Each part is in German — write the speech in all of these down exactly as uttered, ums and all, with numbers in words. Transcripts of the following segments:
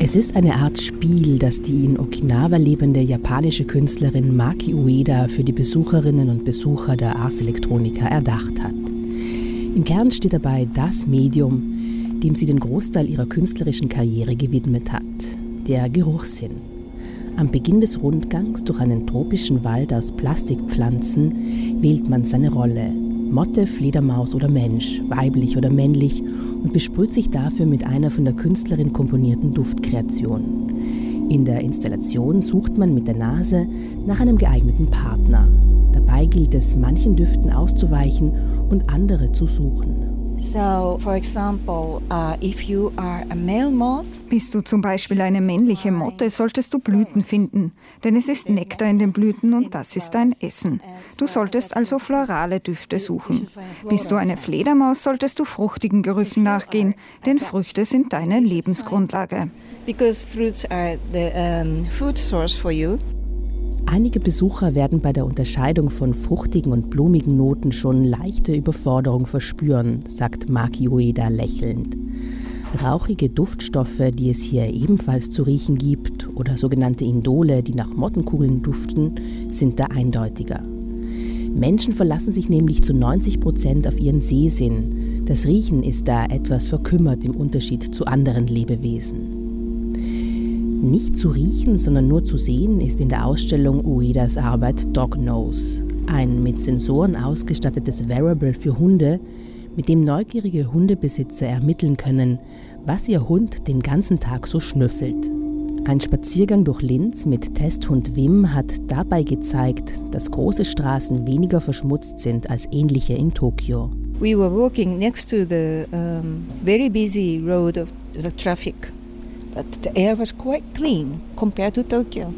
Es ist eine Art Spiel, das die in Okinawa lebende japanische Künstlerin Maki Ueda für die Besucherinnen und Besucher der Ars Electronica erdacht hat. Im Kern steht dabei das Medium, dem sie den Großteil ihrer künstlerischen Karriere gewidmet hat, der Geruchssinn. Am Beginn des Rundgangs durch einen tropischen Wald aus Plastikpflanzen wählt man seine Rolle, Motte, Fledermaus oder Mensch, weiblich oder männlich, und besprüht sich dafür mit einer von der Künstlerin komponierten Duftkreation. In der Installation sucht man mit der Nase nach einem geeigneten Partner. Dabei gilt es, manchen Düften auszuweichen und andere zu suchen. So, for example, uh, if you are a male moth, bist du zum Beispiel eine männliche Motte, solltest du Blüten finden, denn es ist Nektar in den Blüten und das ist dein Essen. Du solltest also florale Düfte suchen. Bist du eine Fledermaus, solltest du fruchtigen Gerüchen nachgehen, denn Früchte sind deine Lebensgrundlage. Because fruits are the um, food source for you. Einige Besucher werden bei der Unterscheidung von fruchtigen und blumigen Noten schon leichte Überforderung verspüren, sagt Maki Ueda lächelnd. Rauchige Duftstoffe, die es hier ebenfalls zu riechen gibt, oder sogenannte Indole, die nach Mottenkugeln duften, sind da eindeutiger. Menschen verlassen sich nämlich zu neunzig Prozent auf ihren Sehsinn. Das Riechen ist da etwas verkümmert im Unterschied zu anderen Lebewesen. Nicht zu riechen, sondern nur zu sehen, ist in der Ausstellung Uedas Arbeit Dog Nose, ein mit Sensoren ausgestattetes Wearable für Hunde, mit dem neugierige Hundebesitzer ermitteln können, was ihr Hund den ganzen Tag so schnüffelt. Ein Spaziergang durch Linz mit Testhund Wim hat dabei gezeigt, dass große Straßen weniger verschmutzt sind als ähnliche in Tokio. We were walking next to the um, very busy road of the traffic. But the air was quite clean compared to Tokyo.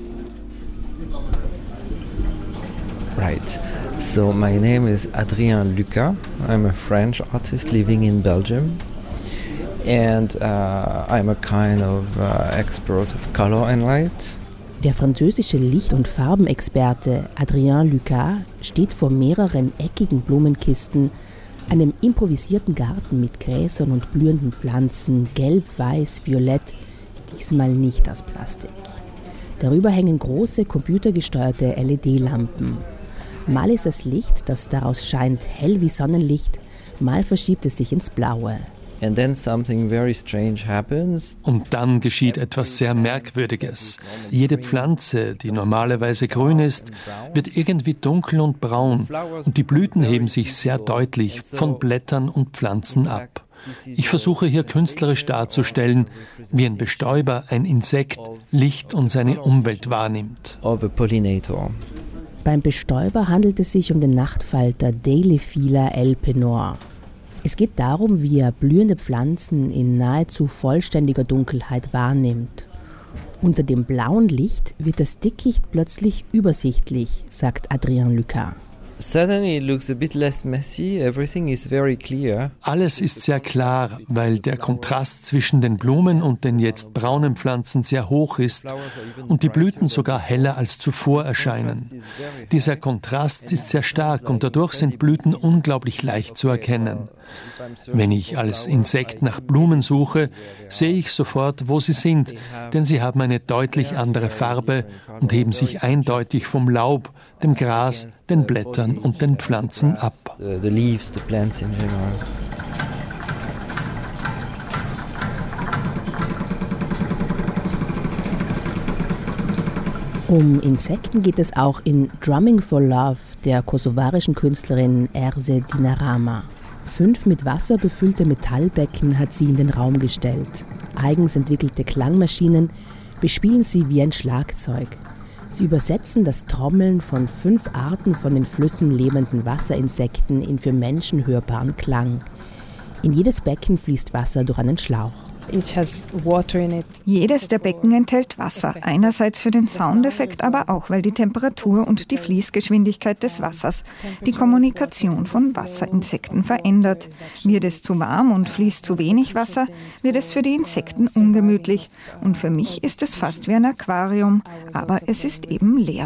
Right. So my name is Adrien Lucas. I'm a French artist living in Belgium. And uh, I'm a kind of uh, expert of color and light. Der französische Licht- und Farbenexperte Adrien Lucas steht vor mehreren eckigen Blumenkisten, einem improvisierten Garten mit Gräsern und blühenden Pflanzen, gelb, weiß, violett, diesmal nicht aus Plastik. Darüber hängen große computergesteuerte L E D-Lampen. Mal ist das Licht, das daraus scheint, hell wie Sonnenlicht, mal verschiebt es sich ins Blaue. And then something very strange happens. Und dann geschieht etwas sehr Merkwürdiges. Jede Pflanze, die normalerweise grün ist, wird irgendwie dunkel und braun und die Blüten heben sich sehr deutlich von Blättern und Pflanzen ab. Ich versuche hier künstlerisch darzustellen, wie ein Bestäuber ein Insekt, Licht und seine Umwelt wahrnimmt. Beim Bestäuber handelt es sich um den Nachtfalter Deilephila L. Penor. Es geht darum, wie er blühende Pflanzen in nahezu vollständiger Dunkelheit wahrnimmt. Unter dem blauen Licht wird das Dickicht plötzlich übersichtlich, sagt Adrien Lucas. Suddenly it looks a bit less messy. Everything is very clear. Alles ist sehr klar, weil der Kontrast zwischen den Blumen und den jetzt braunen Pflanzen sehr hoch ist und die Blüten sogar heller als zuvor erscheinen. Dieser Kontrast ist sehr stark und dadurch sind Blüten unglaublich leicht zu erkennen. Wenn ich als Insekt nach Blumen suche, sehe ich sofort, wo sie sind, denn sie haben eine deutlich andere Farbe und heben sich eindeutig vom Laub, dem Gras, den Blättern und den Pflanzen ab. The leaves, the plants in general. Um Insekten geht es auch in Drumming for Love der kosovarischen Künstlerin Erse Dinarama. Fünf mit Wasser befüllte Metallbecken hat sie in den Raum gestellt. Eigens entwickelte Klangmaschinen bespielen sie wie ein Schlagzeug. Sie übersetzen das Trommeln von fünf Arten von den Flüssen lebenden Wasserinsekten in für Menschen hörbaren Klang. In jedes Becken fließt Wasser durch einen Schlauch. Each has water in it. Jedes der Becken enthält Wasser, einerseits für den Soundeffekt, aber auch, weil die Temperatur und die Fließgeschwindigkeit des Wassers die Kommunikation von Wasserinsekten verändert. Wird es zu warm und fließt zu wenig Wasser, wird es für die Insekten ungemütlich. Und für mich ist es fast wie ein Aquarium, aber es ist eben leer.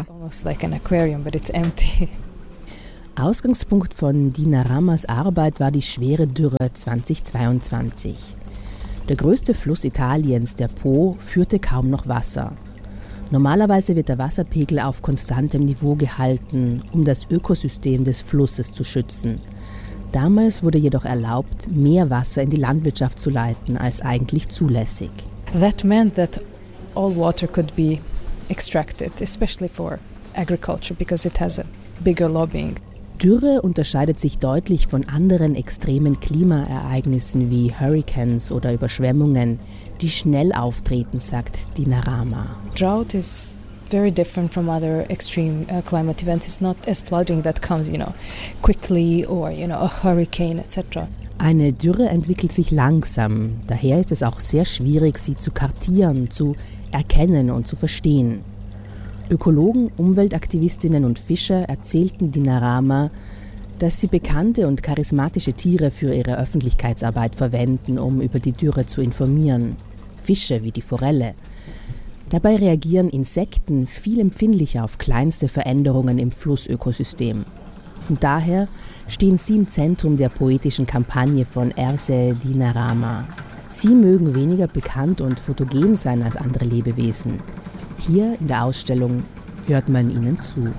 Ausgangspunkt von Dinaramas Arbeit war die schwere Dürre zweitausendzweiundzwanzig. Der größte Fluss Italiens, der Po, führte kaum noch Wasser. Normalerweise wird der Wasserpegel auf konstantem Niveau gehalten, um das Ökosystem des Flusses zu schützen. Damals wurde jedoch erlaubt, mehr Wasser in die Landwirtschaft zu leiten, als eigentlich zulässig. That meant that all water could be extracted, especially for agriculture, because it has a bigger lobbying. Dürre unterscheidet sich deutlich von anderen extremen Klimaereignissen wie Hurricanes oder Überschwemmungen, die schnell auftreten, sagt Dinarama. Drought is very different from other extreme uh, climate events. It's not as flooding that comes, you know, quickly or, you know, a hurricane, et cetera. Eine Dürre entwickelt sich langsam. Daher ist es auch sehr schwierig, sie zu kartieren, zu erkennen und zu verstehen. Ökologen, Umweltaktivistinnen und Fischer erzählten Dinarama, dass sie bekannte und charismatische Tiere für ihre Öffentlichkeitsarbeit verwenden, um über die Dürre zu informieren. Fische wie die Forelle. Dabei reagieren Insekten viel empfindlicher auf kleinste Veränderungen im Flussökosystem. Und daher stehen sie im Zentrum der poetischen Kampagne von Erse Dinarama. Sie mögen weniger bekannt und fotogen sein als andere Lebewesen. Hier in der Ausstellung hört man ihnen zu.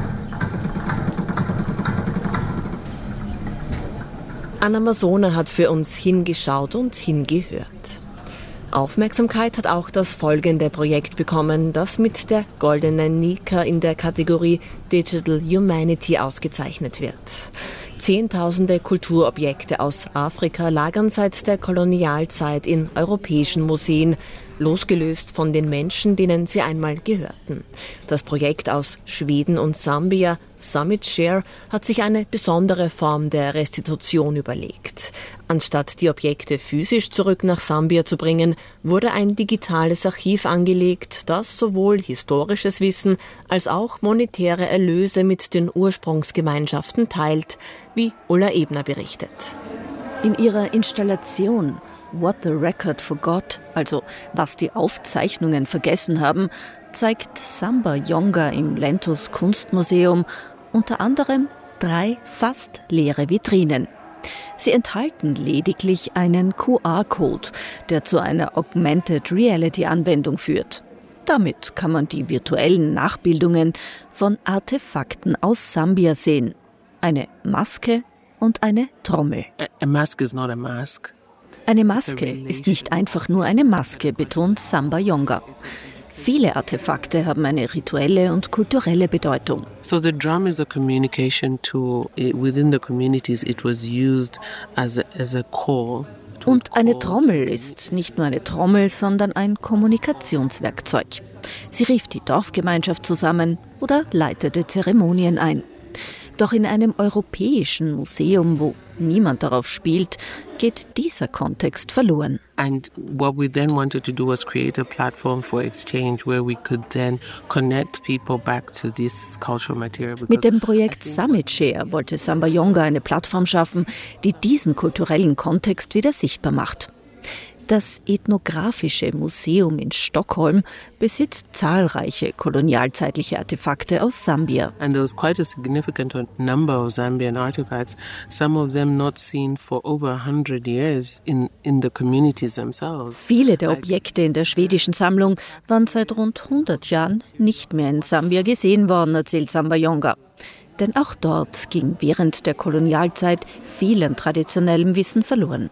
Anna Masone hat für uns hingeschaut und hingehört. Aufmerksamkeit hat auch das folgende Projekt bekommen, das mit der goldenen Nika in der Kategorie Digital Humanity ausgezeichnet wird. Zehntausende Kulturobjekte aus Afrika lagern seit der Kolonialzeit in europäischen Museen, losgelöst von den Menschen, denen sie einmal gehörten. Das Projekt aus Schweden und Sambia, Summit Share, hat sich eine besondere Form der Restitution überlegt. Anstatt die Objekte physisch zurück nach Sambia zu bringen, wurde ein digitales Archiv angelegt, das sowohl historisches Wissen als auch monetäre Erlöse mit den Ursprungsgemeinschaften teilt, wie Ulla Ebner berichtet. In ihrer Installation What the Record Forgot, also was die Aufzeichnungen vergessen haben, zeigt Samba Yonga im Lentus Kunstmuseum unter anderem drei fast leere Vitrinen. Sie enthalten lediglich einen Q R-Code, der zu einer Augmented Reality-Anwendung führt. Damit kann man die virtuellen Nachbildungen von Artefakten aus Sambia sehen. Eine Maske und eine Trommel. A mask is not a mask. Eine Maske ist nicht einfach nur eine Maske, betont Samba Yonga. Viele Artefakte haben eine rituelle und kulturelle Bedeutung. So the drum is a communication tool. Within the communities it was used as a, as a call. Und eine Trommel ist nicht nur eine Trommel, sondern ein Kommunikationswerkzeug. Sie rief die Dorfgemeinschaft zusammen oder leitete Zeremonien ein. Doch in einem europäischen Museum, wo niemand darauf spielt, geht dieser Kontext verloren. And what we then wanted to do was create a platform for exchange where we could then connect people back to this cultural material. Mit dem Projekt Summit Share wollte Samba Yonga eine Plattform schaffen, die diesen kulturellen Kontext wieder sichtbar macht. Das Ethnographische Museum in Stockholm besitzt zahlreiche kolonialzeitliche Artefakte aus Sambia. And there was quite a significant number of Zambian artifacts, some of them not seen for over one hundred years in, in the communities themselves. Viele der Objekte in der schwedischen Sammlung waren seit rund hundert Jahren nicht mehr in Sambia gesehen worden, erzählt Samba Yonga. Denn auch dort ging während der Kolonialzeit viel an traditionellem Wissen verloren.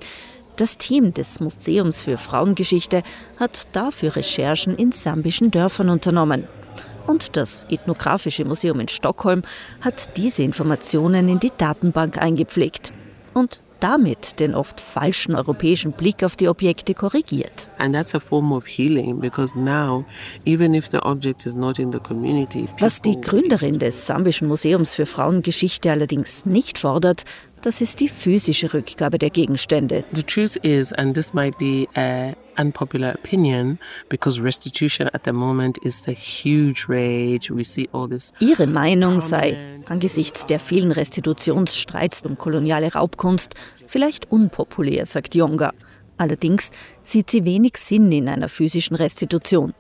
Das Team des Museums für Frauengeschichte hat dafür Recherchen in sambischen Dörfern unternommen. Und das Ethnographische Museum in Stockholm hat diese Informationen in die Datenbank eingepflegt und damit den oft falschen europäischen Blick auf die Objekte korrigiert. And that's a form of healing, because now, even if the object is not in the community, was die Gründerin des Sambischen Museums für Frauengeschichte allerdings nicht fordert, das ist die physische Rückgabe der Gegenstände. The truth is, and this might be an unpopular opinion, because restitution at the moment is the huge rage. We see all this. Ihre Meinung sei, angesichts der vielen Restitutionsstreits um koloniale Raubkunst, vielleicht unpopulär, sagt Yonga. Allerdings sieht sie wenig Sinn in einer physischen Restitution.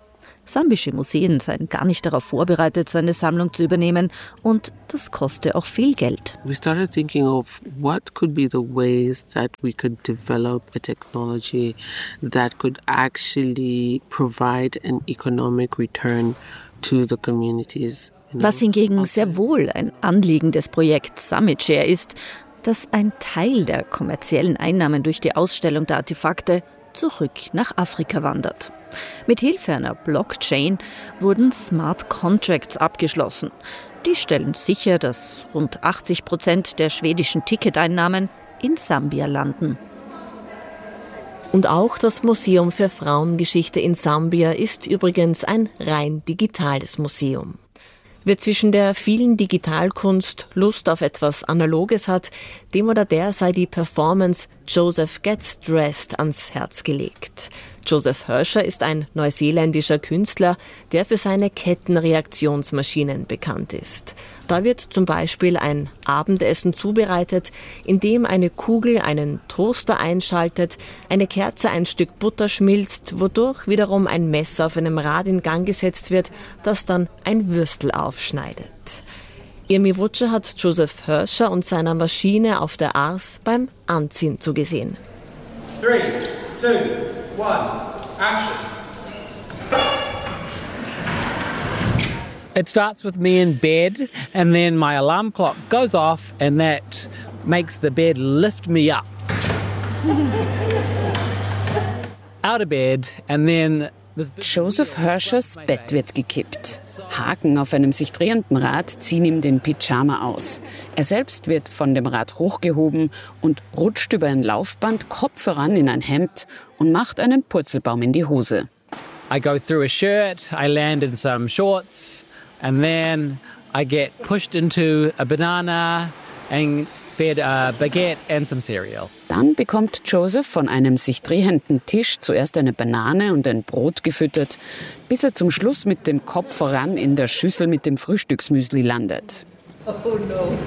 Sambische Museen seien gar nicht darauf vorbereitet, so eine Sammlung zu übernehmen, und das koste auch viel Geld. We started thinking of what could be the ways that we could develop a technology that could actually provide an economic return to the communities. Was hingegen sehr wohl ein Anliegen des Projekts Summit Share ist, dass ein Teil der kommerziellen Einnahmen durch die Ausstellung der Artefakte zurück nach Afrika wandert. Mit Hilfe einer Blockchain wurden Smart Contracts abgeschlossen. Die stellen sicher, dass rund achtzig Prozent der schwedischen Ticketeinnahmen in Sambia landen. Und auch das Museum für Frauengeschichte in Sambia ist übrigens ein rein digitales Museum. Wer zwischen der vielen Digitalkunst Lust auf etwas Analoges hat, dem oder der sei die Performance Joseph Gets Dressed ans Herz gelegt. Joseph Herscher ist ein neuseeländischer Künstler, der für seine Kettenreaktionsmaschinen bekannt ist. Da wird zum Beispiel ein Abendessen zubereitet, indem eine Kugel einen Toaster einschaltet, eine Kerze ein Stück Butter schmilzt, wodurch wiederum ein Messer auf einem Rad in Gang gesetzt wird, das dann ein Würstel aufschneidet. Irmi Wutscher hat Joseph Herscher und seiner Maschine auf der Ars beim Anziehen zugesehen. Three, two, one, action. It starts with me in bed, and then my alarm clock goes off, and that makes the bed lift me up. Out of bed, and then Joseph Herschers Bett wird gekippt. Haken auf einem sich drehenden Rad ziehen ihm den Pyjama aus. Er selbst wird von dem Rad hochgehoben und rutscht über ein Laufband Kopf voran in ein Hemd und macht einen Purzelbaum in die Hose. I go through a shirt, I land in some shorts, and then I get pushed into a banana and fed a baguette and some cereal. Dann bekommt Joseph von einem sich drehenden Tisch zuerst eine Banane und ein Brot gefüttert, bis er zum Schluss mit dem Kopf voran in der Schüssel mit dem Frühstücksmüsli landet. Oh no.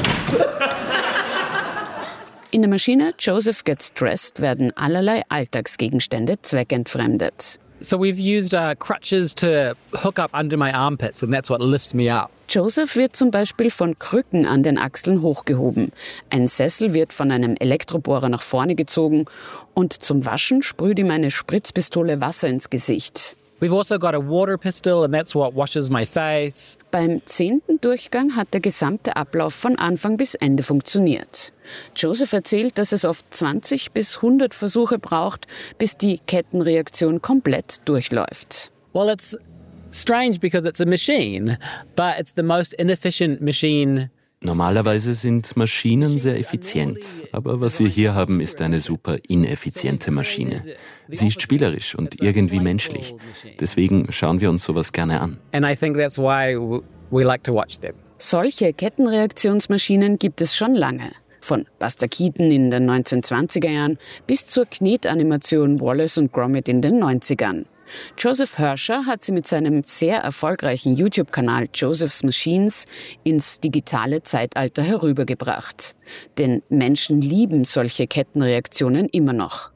In der Maschine Joseph Gets Dressed werden allerlei Alltagsgegenstände zweckentfremdet. So we've used uh, crutches to hook up under my armpits, and that's what lifts me up. Joseph wird zum Beispiel von Krücken an den Achseln hochgehoben. Ein Sessel wird von einem Elektrobohrer nach vorne gezogen und zum Waschen sprüht ihm eine Spritzpistole Wasser ins Gesicht. We've also got a water pistol, and that's what washes my face. Beim zehnten Durchgang hat der gesamte Ablauf von Anfang bis Ende funktioniert. Joseph erzählt, dass es oft zwanzig bis hundert Versuche braucht, bis die Kettenreaktion komplett durchläuft. Well, it's strange because it's a machine, but it's the most inefficient machine. Normalerweise sind Maschinen sehr effizient, aber was wir hier haben, ist eine super ineffiziente Maschine. Sie ist spielerisch und irgendwie menschlich. Deswegen schauen wir uns sowas gerne an. And I think that's why we like to watch them. Solche Kettenreaktionsmaschinen gibt es schon lange. Von Buster Keaton in den neunzehnhundertzwanziger Jahren bis zur Knetanimation Wallace und Gromit in den neunzigern. Joseph Herscher hat sie mit seinem sehr erfolgreichen YouTube-Kanal Joseph's Machines ins digitale Zeitalter herübergebracht. Denn Menschen lieben solche Kettenreaktionen immer noch.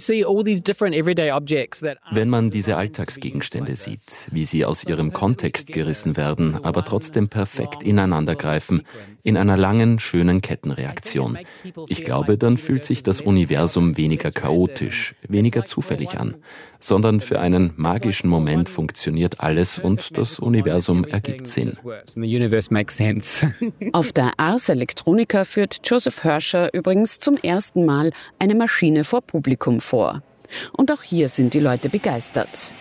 Wenn man diese Alltagsgegenstände sieht, wie sie aus ihrem Kontext gerissen werden, aber trotzdem perfekt ineinandergreifen, in einer langen, schönen Kettenreaktion. Ich glaube, dann fühlt sich das Universum weniger chaotisch, weniger zufällig an, sondern für einen magischen Moment funktioniert alles und das Universum ergibt Sinn. Auf der Ars Electronica führt Joseph Herscher übrigens zum ersten Mal eine Maschine vor Publikum vor. Und auch hier sind die Leute begeistert.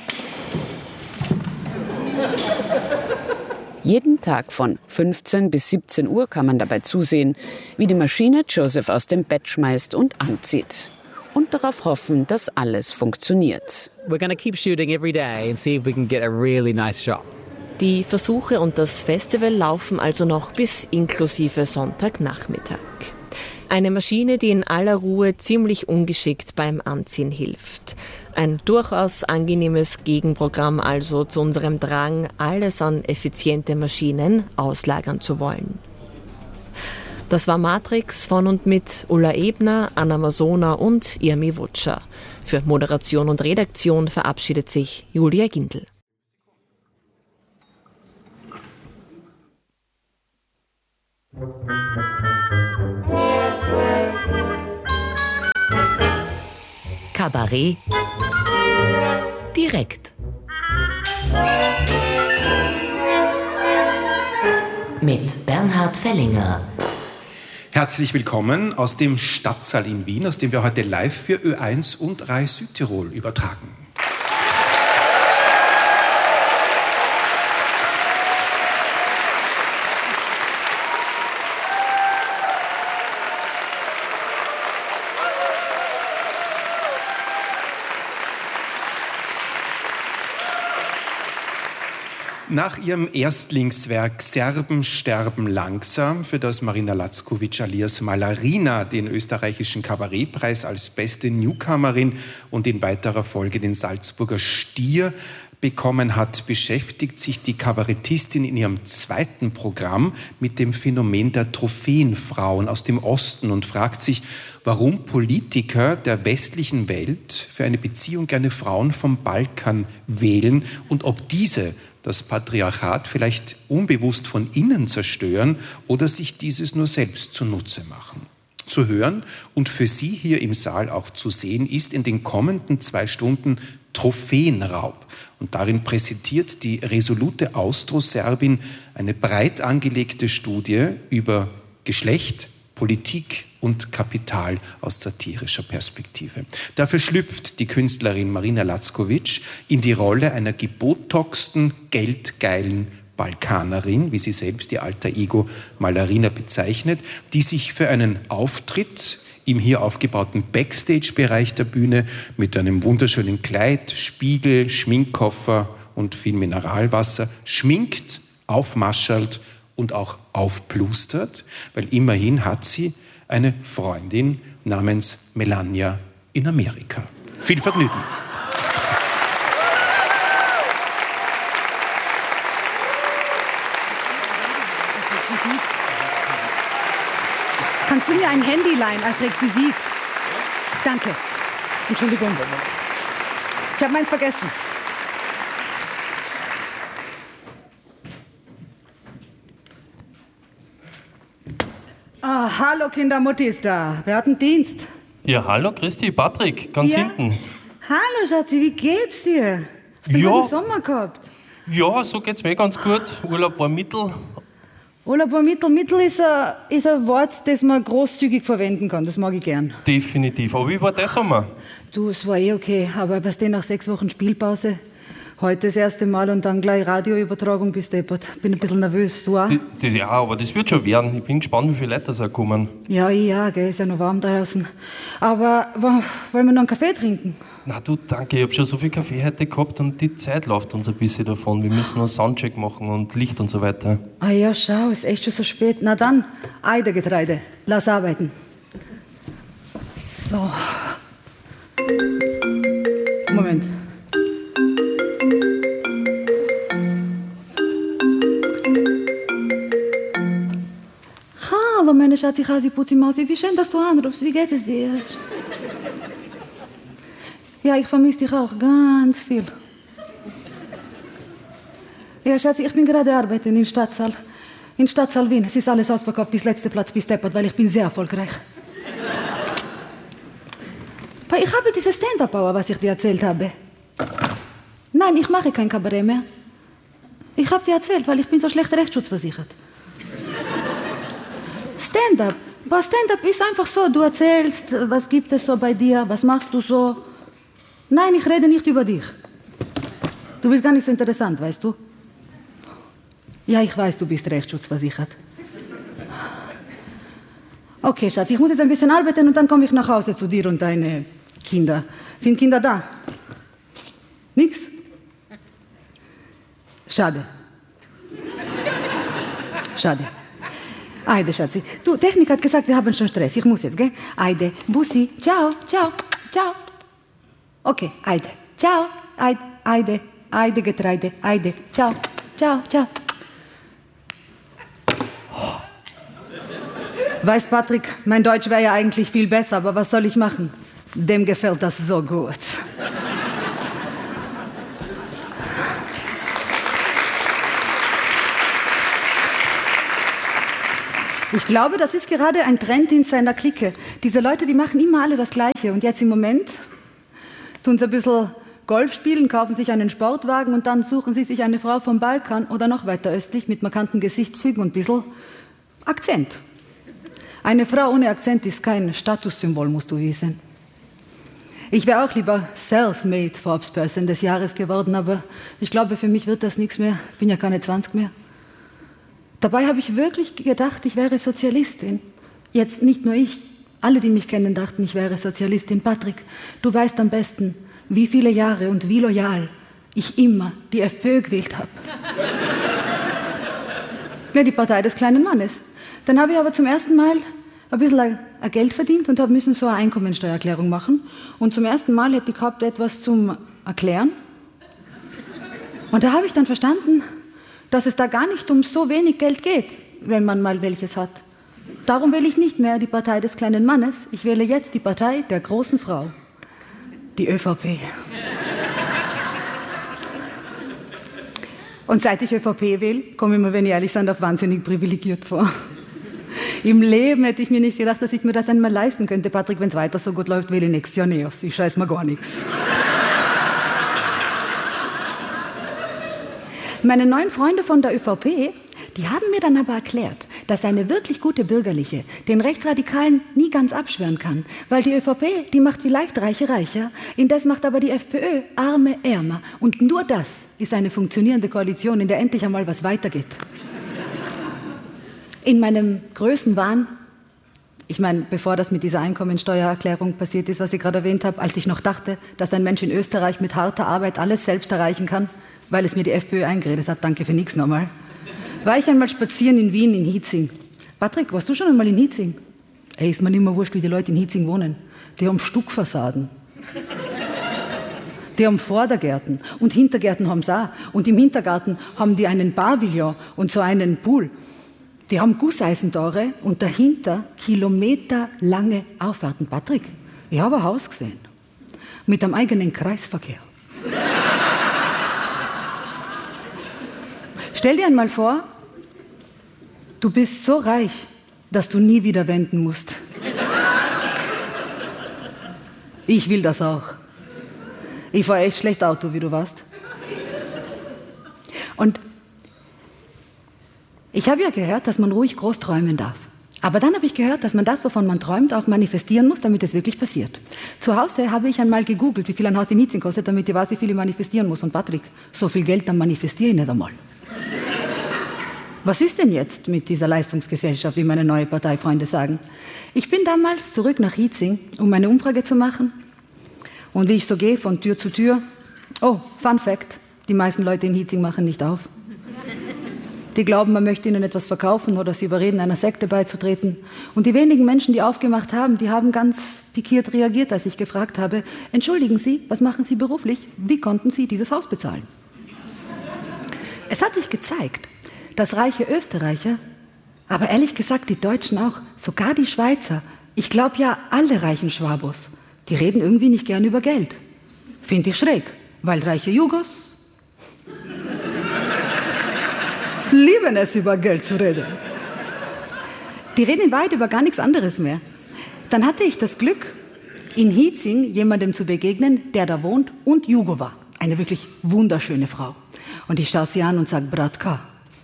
Jeden Tag von fünfzehn bis siebzehn Uhr kann man dabei zusehen, wie die Maschine Joseph aus dem Bett schmeißt und anzieht. Und darauf hoffen, dass alles funktioniert. We're going to keep shooting every day and see if we can get a really nice shot. Die Versuche und das Festival laufen also noch bis inklusive Sonntagnachmittag. Eine Maschine, die in aller Ruhe ziemlich ungeschickt beim Anziehen hilft. Ein durchaus angenehmes Gegenprogramm also zu unserem Drang, alles an effiziente Maschinen auslagern zu wollen. Das war Matrix von und mit Ulla Ebner, Anna Masona und Irmi Wutscher. Für Moderation und Redaktion verabschiedet sich Julia Gindl. Kabarett direkt. Mit Bernhard Fellinger. Herzlich willkommen aus dem Stadtsaal in Wien, aus dem wir heute live für Ö eins und Rai Südtirol übertragen. Nach ihrem Erstlingswerk Serben sterben langsam, für das Marina Lackovic alias Malarina den österreichischen Kabarettpreis als beste Newcomerin und in weiterer Folge den Salzburger Stier bekommen hat, beschäftigt sich die Kabarettistin in ihrem zweiten Programm mit dem Phänomen der Trophäenfrauen aus dem Osten und fragt sich, warum Politiker der westlichen Welt für eine Beziehung gerne Frauen vom Balkan wählen und ob diese das Patriarchat vielleicht unbewusst von innen zerstören oder sich dieses nur selbst zunutze machen. Zu hören und für Sie hier im Saal auch zu sehen ist in den kommenden zwei Stunden Trophäenraub. Und darin präsentiert die resolute Austro-Serbin eine breit angelegte Studie über Geschlecht, Politik und Kapital aus satirischer Perspektive. Dafür schlüpft die Künstlerin Marina Lackovic in die Rolle einer gebotoxten, geldgeilen Balkanerin, wie sie selbst ihr alter Ego Malarina bezeichnet, die sich für einen Auftritt im hier aufgebauten Backstage-Bereich der Bühne mit einem wunderschönen Kleid, Spiegel, Schminkkoffer und viel Mineralwasser schminkt, aufmaschelt und auch aufplustert, weil immerhin hat sie eine Freundin namens Melania in Amerika. Viel Vergnügen! Kannst du mir ein Handy leihen als Requisit? Danke. Entschuldigung. Ich habe meins vergessen. Ah, hallo Kindermutti ist da. Wer hat einen Dienst? Ja, hallo Christi, Patrick, ganz ja. hinten. Hallo Schatzi, wie geht's dir? Hast du ja. einen Sommer gehabt? Ja, so geht's mir ganz gut. Urlaub war mittel. Urlaub war mittel. Mittel ist ein, ist ein Wort, das man großzügig verwenden kann. Das mag ich gern. Definitiv. Aber wie war der Sommer? Du, es war eh okay. Aber was denn nach sechs Wochen Spielpause? Heute das erste Mal und dann gleich Radioübertragung bis deppert. Bin ein bisschen nervös, du auch? Das, das, ja, aber das wird schon werden. Ich bin gespannt, wie viele Leute da kommen. Ja, ich ja, gell, ist ja noch warm draußen. Aber wollen wir noch einen Kaffee trinken? Na du, danke. Ich habe schon so viel Kaffee heute gehabt und die Zeit läuft uns ein bisschen davon. Wir müssen noch Soundcheck machen und Licht und so weiter. Ah ja, schau, ist echt schon so spät. Na dann, Eidegetreide, lass arbeiten. So. Moment. Hallo, meine Schatzi, Hasi, Putzi, Mausi, wie schön, dass du anrufst. Wie geht es dir? Ja, ich vermisse dich auch ganz viel. Ja, Schatzi, ich bin gerade arbeiten in Stadtsaal. In Stadtsaal Wien. Es ist alles ausverkauft bis letzter Platz, bis deppert, weil ich bin sehr erfolgreich. Aber ich habe diese Stand-Up-Power, was ich dir erzählt habe. Nein, ich mache kein Kabarett mehr. Ich habe dir erzählt, weil ich bin so schlecht rechtsschutzversichert. Stand-up. Aber Stand-up ist einfach so, du erzählst, was gibt es so bei dir, was machst du so. Nein, ich rede nicht über dich. Du bist gar nicht so interessant, weißt du? Ja, ich weiß, du bist rechtsschutzversichert. Okay, Schatz, ich muss jetzt ein bisschen arbeiten und dann komme ich nach Hause zu dir und deine Kinder. Sind Kinder da? Nix? Schade. Schade. Eide, Schatzi. Du, Technik hat gesagt, wir haben schon Stress. Ich muss jetzt, gell? Eide, Bussi, ciao, ciao, ciao. Okay, Eide, ciao, Eide, Eide, Eide, Getreide, Eide, ciao, ciao, ciao. Weißt, Patrick, mein Deutsch wäre ja eigentlich viel besser, aber was soll ich machen? Dem gefällt das so gut. Ich glaube, das ist gerade ein Trend in seiner Clique. Diese Leute, die machen immer alle das Gleiche. Und jetzt im Moment tun sie ein bisschen Golf spielen, kaufen sich einen Sportwagen und dann suchen sie sich eine Frau vom Balkan oder noch weiter östlich mit markanten Gesichtszügen und ein bisschen Akzent. Eine Frau ohne Akzent ist kein Statussymbol, musst du wissen. Ich wäre auch lieber Self-Made Forbes Person des Jahres geworden, aber ich glaube, für mich wird das nichts mehr. Ich bin ja keine zwanzig mehr. Dabei habe ich wirklich gedacht, ich wäre Sozialistin. Jetzt nicht nur ich. Alle, die mich kennen, dachten, ich wäre Sozialistin. Patrick, du weißt am besten, wie viele Jahre und wie loyal ich immer die FPÖ gewählt habe. Ja, die Partei des kleinen Mannes. Dann habe ich aber zum ersten Mal ein bisschen Geld verdient und habe müssen so eine Einkommensteuererklärung machen. Und zum ersten Mal hätte ich gehabt etwas zum Erklären. Und da habe ich dann verstanden, dass es da gar nicht um so wenig Geld geht, wenn man mal welches hat. Darum wähle ich nicht mehr die Partei des kleinen Mannes, ich wähle jetzt die Partei der großen Frau, die ÖVP. Und seit ich ÖVP wähle, komme ich mir, wenn ich ehrlich sein darf, wahnsinnig privilegiert vor. Im Leben hätte ich mir nicht gedacht, dass ich mir das einmal leisten könnte. Patrick, wenn es weiter so gut läuft, wähle ich nächstes Jahr Neos. Ich scheiß mir gar nichts. Meine neuen Freunde von der ÖVP, die haben mir dann aber erklärt, dass eine wirklich gute Bürgerliche den Rechtsradikalen nie ganz abschwören kann, weil die ÖVP, die macht vielleicht Reiche reicher, indes macht aber die FPÖ Arme ärmer. Und nur das ist eine funktionierende Koalition, in der endlich einmal was weitergeht. In meinem Größenwahn, ich meine, bevor das mit dieser Einkommensteuererklärung passiert ist, was ich gerade erwähnt habe, als ich noch dachte, dass ein Mensch in Österreich mit harter Arbeit alles selbst erreichen kann, weil es mir die FPÖ eingeredet hat, danke für nichts nochmal, war ich einmal spazieren in Wien, in Hietzing. Patrick, warst du schon einmal in Hietzing? Ey, ist mir nicht mehr wurscht, wie die Leute in Hietzing wohnen. Die haben Stuckfassaden. Die haben Vordergärten und Hintergärten haben sie auch. Und im Hintergarten haben die einen Pavillon und so einen Pool. Die haben Gusseisentore und dahinter kilometerlange Auffahrten. Patrick, ich habe ein Haus gesehen. Mit einem eigenen Kreisverkehr. Stell dir einmal vor, du bist so reich, dass du nie wieder wenden musst. Ich will das auch. Ich fahre echt schlecht Auto, wie du weißt. Und ich habe ja gehört, dass man ruhig groß träumen darf. Aber dann habe ich gehört, dass man das, wovon man träumt, auch manifestieren muss, damit es wirklich passiert. Zu Hause habe ich einmal gegoogelt, wie viel ein Haus in Hietzing kostet, damit ich weiß, wie viel ich manifestieren muss. Und Patrick, so viel Geld, dann manifestiere ich nicht einmal. Was ist denn jetzt mit dieser Leistungsgesellschaft, wie meine neue Parteifreunde sagen? Ich bin damals zurück nach Hietzing, um eine Umfrage zu machen. Und wie ich so gehe, von Tür zu Tür, oh, Fun Fact, die meisten Leute in Hietzing machen nicht auf. Die glauben, man möchte ihnen etwas verkaufen oder sie überreden, einer Sekte beizutreten. Und die wenigen Menschen, die aufgemacht haben, die haben ganz pikiert reagiert, als ich gefragt habe, entschuldigen Sie, was machen Sie beruflich? Wie konnten Sie dieses Haus bezahlen? Es hat sich gezeigt, dass reiche Österreicher, aber ehrlich gesagt die Deutschen auch, sogar die Schweizer, ich glaube ja alle reichen Schwabos, die reden irgendwie nicht gern über Geld. Finde ich schräg, weil reiche Jugos lieben es, über Geld zu reden. Die reden in Wahrheit über gar nichts anderes mehr. Dann hatte ich das Glück, in Hietzing jemandem zu begegnen, der da wohnt und Jugo war. Eine wirklich wunderschöne Frau. Und ich schaue sie an und sage, Bratka,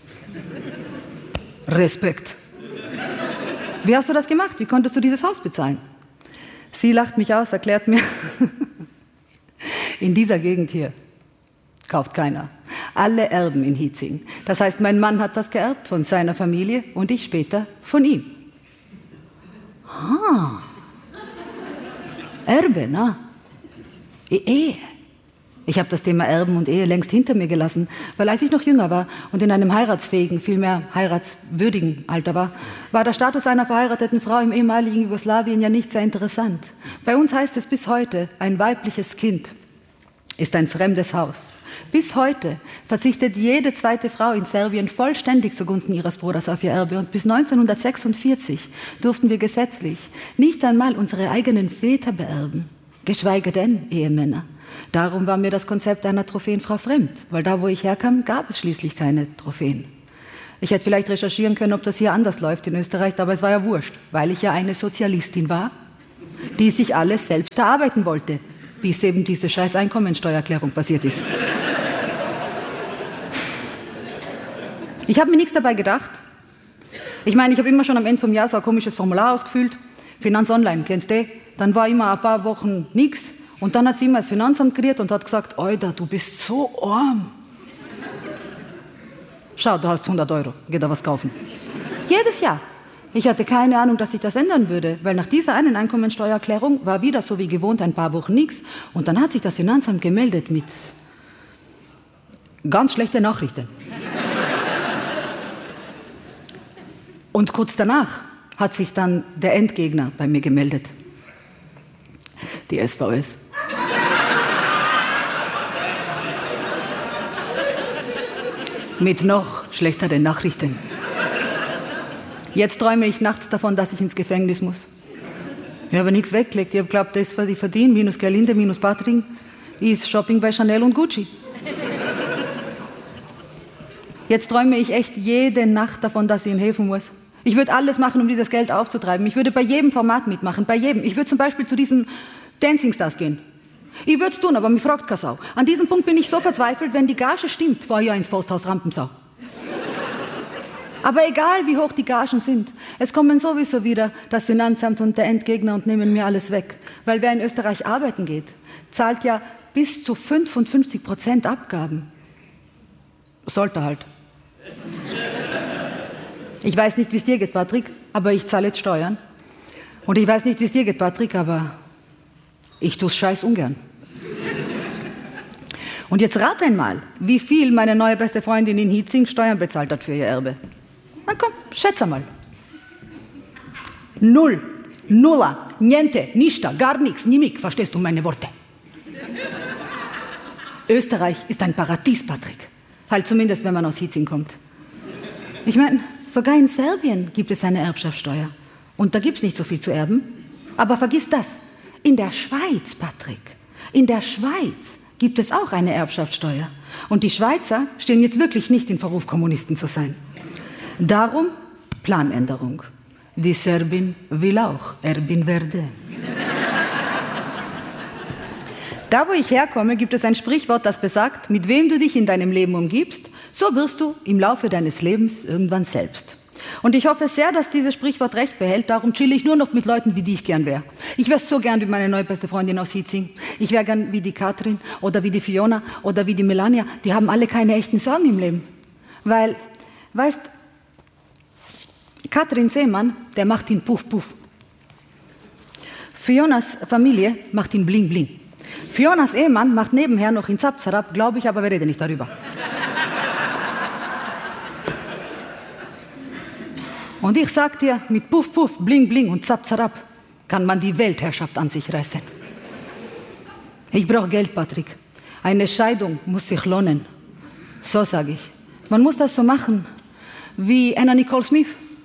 Respekt. Wie hast du das gemacht? Wie konntest du dieses Haus bezahlen? Sie lacht mich aus, erklärt mir, in dieser Gegend hier kauft keiner. Alle erben in Hietzing. Das heißt, mein Mann hat das geerbt von seiner Familie und ich später von ihm. Ah. Erbe, na? Ehe. Ich habe das Thema Erben und Ehe längst hinter mir gelassen, weil als ich noch jünger war und in einem heiratsfähigen, vielmehr heiratswürdigen Alter war, war der Status einer verheirateten Frau im ehemaligen Jugoslawien ja nicht sehr interessant. Bei uns heißt es bis heute, ein weibliches Kind ist ein fremdes Haus. Bis heute verzichtet jede zweite Frau in Serbien vollständig zugunsten ihres Bruders auf ihr Erbe. Und bis neunzehnhundertsechsundvierzig durften wir gesetzlich nicht einmal unsere eigenen Väter beerben, geschweige denn Ehemänner. Darum war mir das Konzept einer Trophäenfrau fremd, weil da, wo ich herkam, gab es schließlich keine Trophäen. Ich hätte vielleicht recherchieren können, ob das hier anders läuft in Österreich, aber es war ja wurscht, weil ich ja eine Sozialistin war, die sich alles selbst erarbeiten wollte, bis eben diese scheiß Einkommensteuererklärung passiert ist. Ich habe mir nichts dabei gedacht. Ich meine, ich habe immer schon am Ende vom Jahr so ein komisches Formular ausgefüllt. Finanz Online, kennst du? Dann war immer ein paar Wochen nichts. Und dann hat sie immer das Finanzamt geredet und hat gesagt, Alter, du bist so arm. Schau, du hast hundert Euro, geh da was kaufen. Jedes Jahr. Ich hatte keine Ahnung, dass sich das ändern würde, weil nach dieser einen Einkommensteuererklärung war wieder so wie gewohnt ein paar Wochen nichts. Und dann hat sich das Finanzamt gemeldet mit ganz schlechten Nachrichten. Und kurz danach hat sich dann der Endgegner bei mir gemeldet. Die S V S. Mit noch schlechteren Nachrichten. Jetzt träume ich nachts davon, dass ich ins Gefängnis muss. Ich habe nichts weggelegt. Ich habe geglaubt, das, was ich verdiene, minus Gerlinde, minus Patring, ist Shopping bei Chanel und Gucci. Jetzt träume ich echt jede Nacht davon, dass ich ihnen helfen muss. Ich würde alles machen, um dieses Geld aufzutreiben. Ich würde bei jedem Format mitmachen, bei jedem. Ich würde zum Beispiel zu diesen Dancing Stars gehen. Ich würde es tun, aber mich fragt keine Sau. An diesem Punkt bin ich so verzweifelt, wenn die Gage stimmt, fahr ich ins Forsthaus Rampensau. Aber egal, wie hoch die Gagen sind, es kommen sowieso wieder das Finanzamt und der Endgegner und nehmen mir alles weg. Weil wer in Österreich arbeiten geht, zahlt ja bis zu fünfundfünfzig Prozent Abgaben. Sollte halt. Ich weiß nicht, wie es dir geht, Patrick, aber ich zahle jetzt Steuern. Und ich weiß nicht, wie es dir geht, Patrick, aber ich tue es scheiß ungern. Und jetzt rat einmal, wie viel meine neue beste Freundin in Hietzing Steuern bezahlt hat für ihr Erbe. Na komm, schätze mal. Null, nulla, niente, ništa, gar nichts, nimik, verstehst du meine Worte? Österreich ist ein Paradies, Patrick. Halt zumindest, wenn man aus Hietzing kommt. Ich meine, sogar in Serbien gibt es eine Erbschaftssteuer. Und da gibt es nicht so viel zu erben. Aber vergiss das, in der Schweiz, Patrick, in der Schweiz gibt es auch eine Erbschaftssteuer. Und die Schweizer stehen jetzt wirklich nicht in Verruf, Kommunisten zu sein. Darum Planänderung. Die Serbin will auch Erbin werden. Da, wo ich herkomme, gibt es ein Sprichwort, das besagt, mit wem du dich in deinem Leben umgibst, so wirst du im Laufe deines Lebens irgendwann selbst. Und ich hoffe sehr, dass dieses Sprichwort recht behält, darum chill ich nur noch mit Leuten, wie die ich gern wäre. Ich wäre so gern wie meine neue beste Freundin aus Hietzing. Ich wäre gern wie die Katrin oder wie die Fiona oder wie die Melania. Die haben alle keine echten Sorgen im Leben. Weil, weißt, Katrin Seemann, der macht ihn puff puff. Fionas Familie macht ihn bling bling. Fionas Ehemann macht nebenher noch ihn zap zarab, glaube ich, aber wir reden nicht darüber. Und ich sag dir, mit Puff Puff, Bling Bling und Zap Zarab kann man die Weltherrschaft an sich reißen. Ich brauche Geld, Patrick. Eine Scheidung muss sich lohnen. So sage ich. Man muss das so machen wie Anna Nicole Smith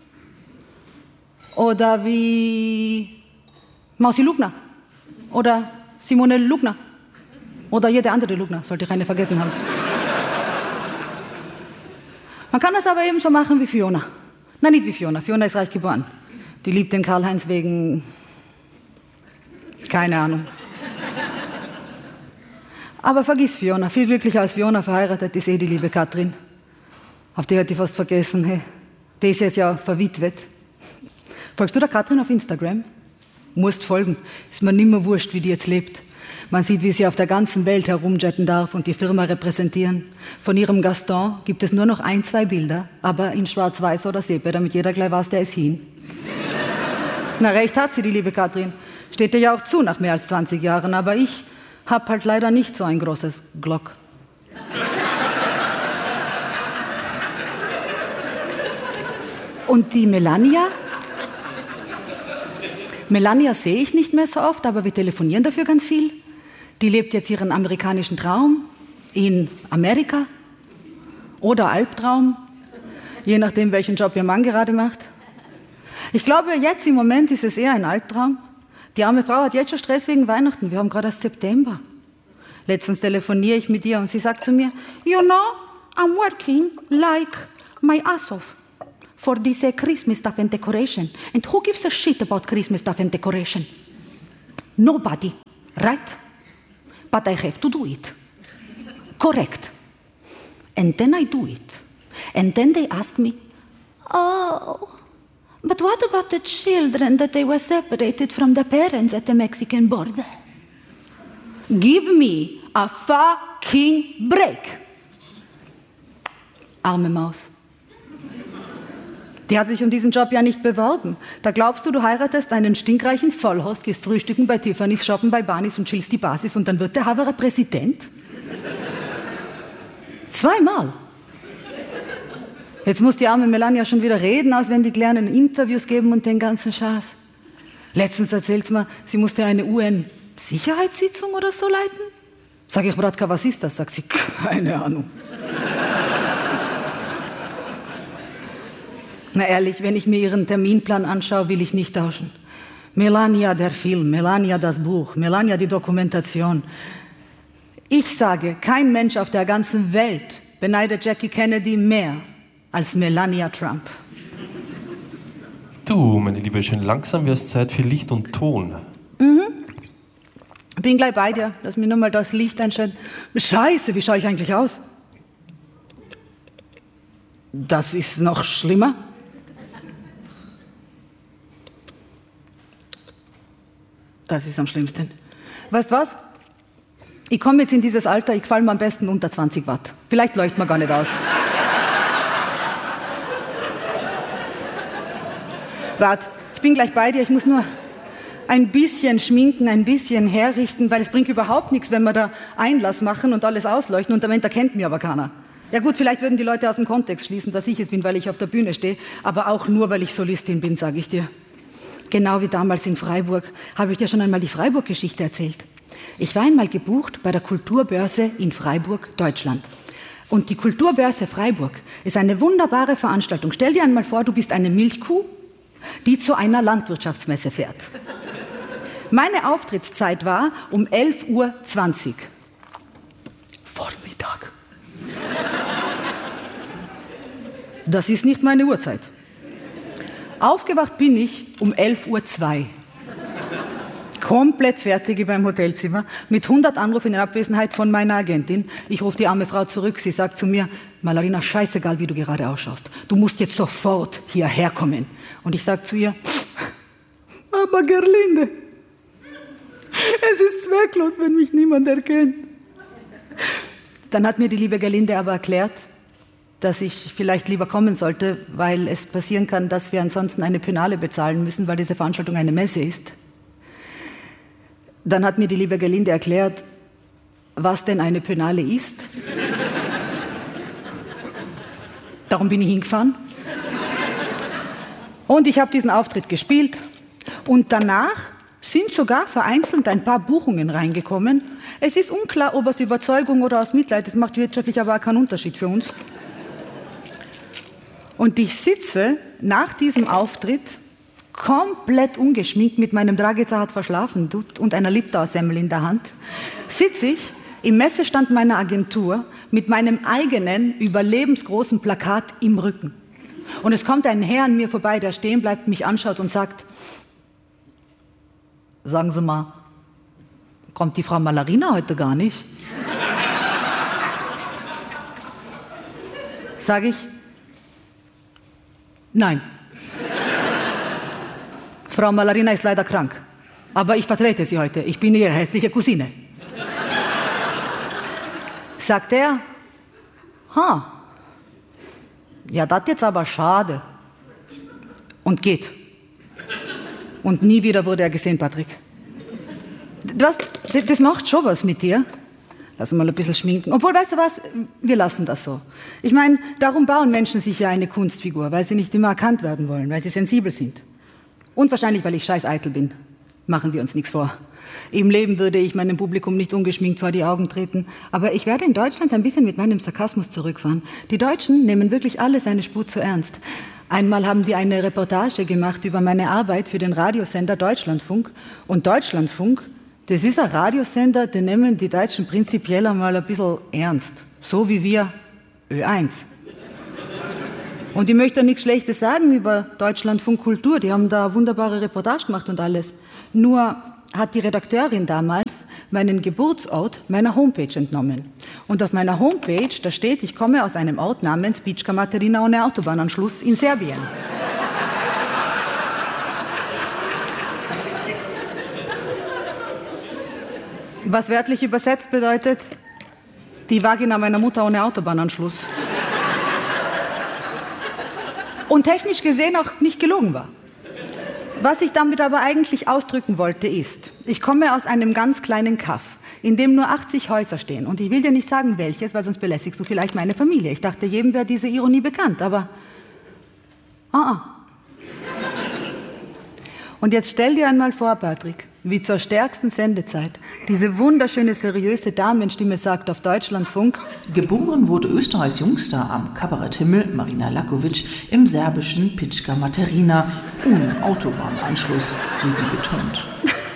oder wie Mausi Lugner oder Simone Lugner oder jede andere Lugner, sollte ich eine vergessen haben. Man kann das aber eben so machen wie Fiona. Nein, nicht wie Fiona. Fiona ist reich geboren. Die liebt den Karl-Heinz wegen... keine Ahnung. Aber vergiss Fiona. Viel glücklicher als Fiona verheiratet ist eh die liebe Katrin. Auf die hätte ich fast vergessen. Hey. Die ist jetzt ja verwitwet. Folgst du der Katrin auf Instagram? Musst folgen. Ist mir nimmer wurscht, wie die jetzt lebt. Man sieht, wie sie auf der ganzen Welt herumjetten darf und die Firma repräsentieren. Von ihrem Gaston gibt es nur noch ein, zwei Bilder, aber in Schwarz-Weiß oder Sepia, damit jeder gleich weiß, der ist hin. Na, recht hat sie, die liebe Katrin. Steht dir ja auch zu nach mehr als zwanzig Jahren, aber ich hab halt leider nicht so ein großes Glock. Und die Melania? Melania sehe ich nicht mehr so oft, aber wir telefonieren dafür ganz viel. Die lebt jetzt ihren amerikanischen Traum in Amerika oder Albtraum, je nachdem, welchen Job ihr Mann gerade macht. Ich glaube, jetzt im Moment ist es eher ein Albtraum. Die arme Frau hat jetzt schon Stress wegen Weihnachten. Wir haben gerade erst September. Letztens telefoniere ich mit ihr und sie sagt zu mir, you know, I'm working like my ass off for this uh, Christmas stuff and decoration. And who gives a shit about Christmas stuff and decoration? Nobody, right? But I have to do it. Correct. And then I do it. And then they ask me, oh, but what about the children that they were separated from the parents at the Mexican border? Give me a fucking break. Arme Maus. Die hat sich um diesen Job ja nicht beworben. Da glaubst du, du heiratest einen stinkreichen Vollhorst, gehst frühstücken bei Tiffany's, shoppen bei Barneys und chillst die Basis und dann wird der Haverer Präsident? Zweimal. Jetzt muss die arme Melania schon wieder reden, als wenn die Kleinen Interviews geben und den ganzen Scheiß. Letztens erzählt sie mir, sie musste eine U N-Sicherheitssitzung oder so leiten. Sag ich, Bratka, was ist das? Sagt sie, keine Ahnung. Na ehrlich, wenn ich mir ihren Terminplan anschaue, will ich nicht tauschen. Melania der Film, Melania das Buch, Melania die Dokumentation. Ich sage, kein Mensch auf der ganzen Welt beneidet Jackie Kennedy mehr als Melania Trump. Du, meine Liebe, schön langsam wäre es Zeit für Licht und Ton. Mhm. Bin gleich bei dir. Lass mir nur mal das Licht einstellen. Scheiße, wie schaue ich eigentlich aus? Das ist noch schlimmer. Das ist am schlimmsten. Weißt du was? Ich komme jetzt in dieses Alter, ich gefalle mir am besten unter zwanzig Watt. Vielleicht leuchtet man gar nicht aus. Warte, ich bin gleich bei dir. Ich muss nur ein bisschen schminken, ein bisschen herrichten, weil es bringt überhaupt nichts, wenn wir da Einlass machen und alles ausleuchten und am Ende erkennt mir aber keiner. Ja gut, vielleicht würden die Leute aus dem Kontext schließen, dass ich es bin, weil ich auf der Bühne stehe, aber auch nur, weil ich Solistin bin, sage ich dir. Genau wie damals in Freiburg. Habe ich dir schon einmal die Freiburg-Geschichte erzählt? Ich war einmal gebucht bei der Kulturbörse in Freiburg, Deutschland. Und die Kulturbörse Freiburg ist eine wunderbare Veranstaltung. Stell dir einmal vor, du bist eine Milchkuh, die zu einer Landwirtschaftsmesse fährt. Meine Auftrittszeit war um elf Uhr zwanzig. Vormittag. Das ist nicht meine Uhrzeit. Aufgewacht bin ich um elf Uhr zwei. Komplett fertig beim Hotelzimmer, mit hundert Anrufen in Abwesenheit von meiner Agentin. Ich rufe die arme Frau zurück, sie sagt zu mir, Mallarina, scheißegal, wie du gerade ausschaust. Du musst jetzt sofort hierher kommen. Und ich sage zu ihr, aber Gerlinde, es ist zwecklos, wenn mich niemand erkennt. Dann hat mir die liebe Gerlinde aber erklärt, dass ich vielleicht lieber kommen sollte, weil es passieren kann, dass wir ansonsten eine Penale bezahlen müssen, weil diese Veranstaltung eine Messe ist. Dann hat mir die liebe Gerlinde erklärt, was denn eine Penale ist. Darum bin ich hingefahren. Und ich habe diesen Auftritt gespielt. Und danach sind sogar vereinzelt ein paar Buchungen reingekommen. Es ist unklar, ob aus Überzeugung oder aus Mitleid. Das macht wirtschaftlich aber auch keinen Unterschied für uns. Und ich sitze nach diesem Auftritt komplett ungeschminkt mit meinem Dragica hat verschlafen und einer Liptauer-Semmel in der Hand, sitze ich im Messestand meiner Agentur mit meinem eigenen überlebensgroßen Plakat im Rücken. Und es kommt ein Herr an mir vorbei, der stehen bleibt, mich anschaut und sagt, sagen Sie mal, kommt die Frau Mallarina heute gar nicht? Sage ich, nein. Frau Mallarina ist leider krank, aber ich vertrete sie heute. Ich bin ihre hässliche Cousine. Sagt er, ha, ja, das jetzt aber schade. Und geht. Und nie wieder wurde er gesehen, Patrick. Das, das macht schon was mit dir. Lass uns mal ein bisschen schminken. Obwohl, weißt du was, wir lassen das so. Ich meine, darum bauen Menschen sich ja eine Kunstfigur, weil sie nicht immer erkannt werden wollen, weil sie sensibel sind. Und wahrscheinlich, weil ich scheiß eitel bin. Machen wir uns nichts vor. Im Leben würde ich meinem Publikum nicht ungeschminkt vor die Augen treten. Aber ich werde in Deutschland ein bisschen mit meinem Sarkasmus zurückfahren. Die Deutschen nehmen wirklich alles eine Spur zu ernst. Einmal haben die eine Reportage gemacht über meine Arbeit für den Radiosender Deutschlandfunk. Und Deutschlandfunk, das ist ein Radiosender, den nehmen die Deutschen prinzipiell einmal ein bisschen ernst. So wie wir Ö eins. Und ich möchte nichts Schlechtes sagen über Deutschlandfunk Kultur. Die haben da eine wunderbare Reportage gemacht und alles. Nur hat die Redakteurin damals meinen Geburtsort meiner Homepage entnommen. Und auf meiner Homepage, da steht, ich komme aus einem Ort namens Pička Materina ohne Autobahnanschluss in Serbien. Was wörtlich übersetzt bedeutet, die Vagina meiner Mutter ohne Autobahnanschluss. Und technisch gesehen auch nicht gelogen war. Was ich damit aber eigentlich ausdrücken wollte ist, ich komme aus einem ganz kleinen Kaff, in dem nur achtzig Häuser stehen. Und ich will dir nicht sagen, welches, weil sonst belästigst du vielleicht meine Familie. Ich dachte, jedem wäre diese Ironie bekannt, aber... Ah, ah. Und jetzt stell dir einmal vor, Patrick, wie zur stärksten Sendezeit diese wunderschöne, seriöse Damenstimme sagt auf Deutschlandfunk: Geboren wurde Österreichs Jungster am Kabaretthimmel Marina Lakovic im serbischen Pička Materina ohne Autobahnanschluss, wie sie betont.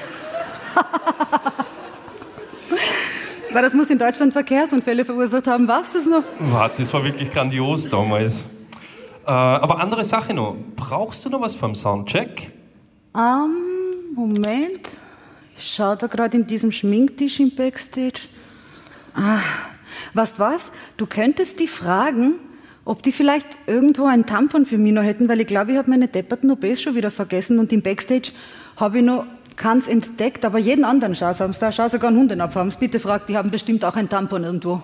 Weil das muss in Deutschland Verkehrsunfälle verursacht haben. War's das noch? Das war wirklich grandios damals. Äh, aber andere Sache noch. Brauchst du noch was vom Soundcheck? Um, Moment. Ich schaue da gerade in diesem Schminktisch im Backstage. Ah, weißt du was? Du könntest die fragen, ob die vielleicht irgendwo ein Tampon für mich noch hätten, weil ich glaube, ich habe meine depperten O Bs schon wieder vergessen und im Backstage habe ich noch keins entdeckt, aber jeden anderen Schatz haben sie da. Schau, sogar einen Hundenapf haben sie. Bitte fragt, die haben bestimmt auch ein Tampon irgendwo.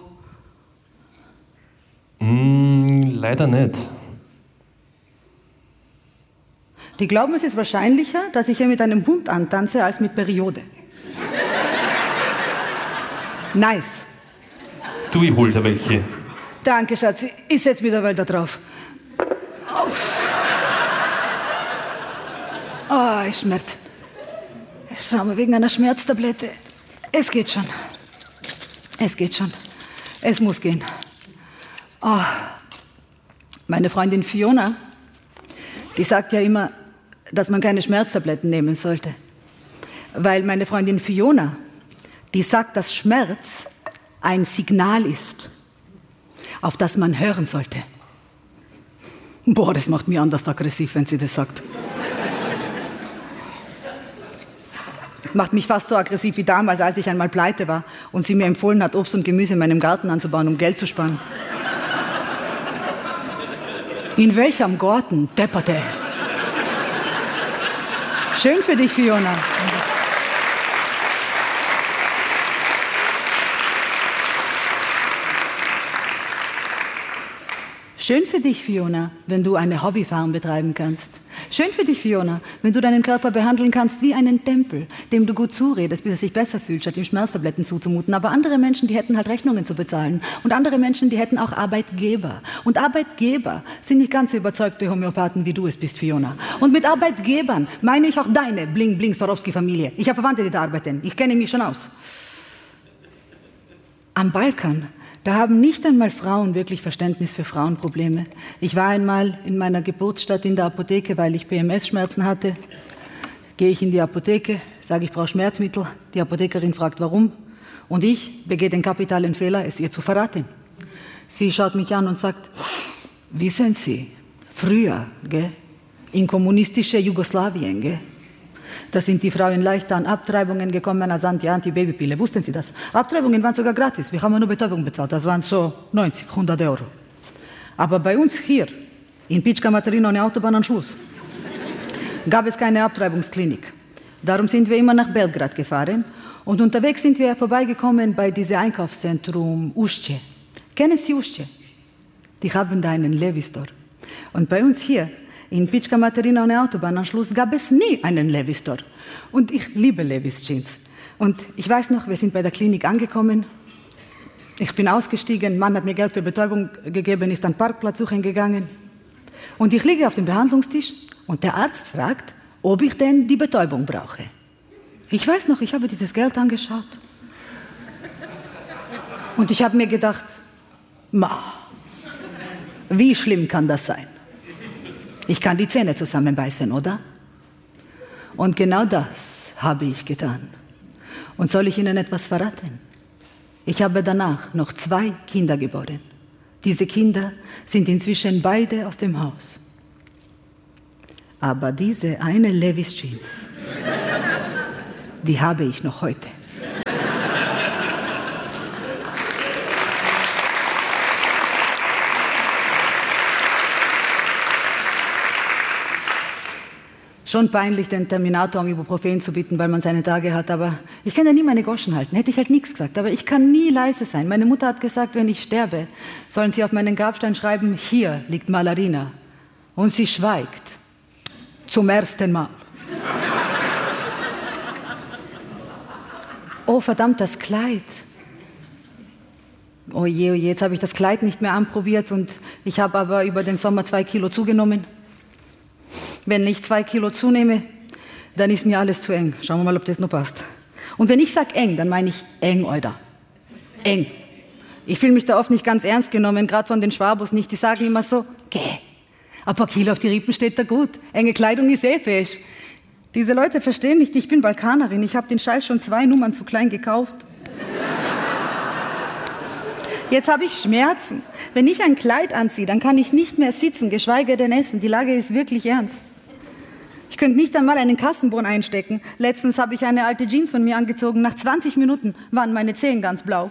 Mm, leider nicht. Die glauben, es ist wahrscheinlicher, dass ich hier mit einem Hund antanze, als mit Periode. Nice. Du, ich hol dir welche. Danke, Schatzi. Ich setz mich derweil da drauf. Oh, ich schmerz. Schau mal, wegen einer Schmerztablette. Es geht schon. Es geht schon. Es muss gehen. Oh. Meine Freundin Fiona, die sagt ja immer, dass man keine Schmerztabletten nehmen sollte. Weil meine Freundin Fiona, die sagt, dass Schmerz ein Signal ist, auf das man hören sollte. Boah, das macht mich anders aggressiv, wenn sie das sagt. Macht mich fast so aggressiv wie damals, als ich einmal pleite war und sie mir empfohlen hat, Obst und Gemüse in meinem Garten anzubauen, um Geld zu sparen. In welchem Garten, depperte? Schön für dich, Fiona. Schön für dich, Fiona, wenn du eine Hobbyfarm betreiben kannst. Schön für dich, Fiona, wenn du deinen Körper behandeln kannst wie einen Tempel, dem du gut zuredest, bis er sich besser fühlt, statt ihm Schmerztabletten zuzumuten. Aber andere Menschen, die hätten halt Rechnungen zu bezahlen. Und andere Menschen, die hätten auch Arbeitgeber. Und Arbeitgeber sind nicht ganz so überzeugte Homöopathen, wie du es bist, Fiona. Und mit Arbeitgebern meine ich auch deine Bling-Bling-Swarovski-Familie. Ich habe Verwandte, die da arbeiten. Ich kenne mich schon aus. Am Balkan, da haben nicht einmal Frauen wirklich Verständnis für Frauenprobleme. Ich war einmal in meiner Geburtsstadt in der Apotheke, weil ich P M S-Schmerzen hatte. Gehe ich in die Apotheke, sage, ich brauche Schmerzmittel. Die Apothekerin fragt, warum. Und ich begehe den kapitalen Fehler, es ihr zu verraten. Sie schaut mich an und sagt, wissen Sie, früher, gell, in kommunistische Jugoslawien, gell, da sind die Frauen leichter an Abtreibungen gekommen als an die Antibabypille. Wussten Sie das? Abtreibungen waren sogar gratis. Wir haben nur Betäubung bezahlt. Das waren so neunzig, hundert Euro. Aber bei uns hier, in Pička Materina ohne Autobahnanschluss, gab es keine Abtreibungsklinik. Darum sind wir immer nach Belgrad gefahren. Und unterwegs sind wir vorbeigekommen bei diesem Einkaufszentrum Ušće. Kennen Sie Ušće? Die haben da einen Levi-Store. Und bei uns hier, in Pička Materina ohne Autobahnanschluss gab es nie einen Levi Store. Und ich liebe Levi's Jeans. Und ich weiß noch, wir sind bei der Klinik angekommen. Ich bin ausgestiegen, ein Mann hat mir Geld für Betäubung gegeben, ist an Parkplatz suchen gegangen. Und ich liege auf dem Behandlungstisch und der Arzt fragt, ob ich denn die Betäubung brauche. Ich weiß noch, ich habe dieses Geld angeschaut. Und ich habe mir gedacht, ma, wie schlimm kann das sein? Ich kann die Zähne zusammenbeißen, oder? Und genau das habe ich getan. Und soll ich Ihnen etwas verraten? Ich habe danach noch zwei Kinder geboren. Diese Kinder sind inzwischen beide aus dem Haus. Aber diese eine Levi's Jeans, die habe ich noch heute. Schon peinlich, den Terminator um Ibuprofen zu bitten, weil man seine Tage hat, aber ich kann ja nie meine Goschen halten. Hätte ich halt nichts gesagt, aber ich kann nie leise sein. Meine Mutter hat gesagt, wenn ich sterbe, sollen sie auf meinen Grabstein schreiben, hier liegt Malarina. Und sie schweigt. Zum ersten Mal. Oh, verdammt, das Kleid. Oh je, oh je, jetzt habe ich das Kleid nicht mehr anprobiert und ich habe aber über den Sommer zwei Kilo zugenommen. Wenn ich zwei Kilo zunehme, dann ist mir alles zu eng. Schauen wir mal, ob das noch passt. Und wenn ich sage eng, dann meine ich eng, Alter. Eng. Ich fühle mich da oft nicht ganz ernst genommen, gerade von den Schwabos nicht. Die sagen immer so, geh, ein paar Kilo auf die Rippen steht da gut. Enge Kleidung ist eh fesch. Diese Leute verstehen nicht, ich bin Balkanerin. Ich habe den Scheiß schon zwei Nummern zu klein gekauft. Jetzt habe ich Schmerzen. Wenn ich ein Kleid anziehe, dann kann ich nicht mehr sitzen, geschweige denn essen. Die Lage ist wirklich ernst. Ich könnte nicht einmal einen Kassenbon einstecken. Letztens habe ich eine alte Jeans von mir angezogen. Nach zwanzig Minuten waren meine Zehen ganz blau.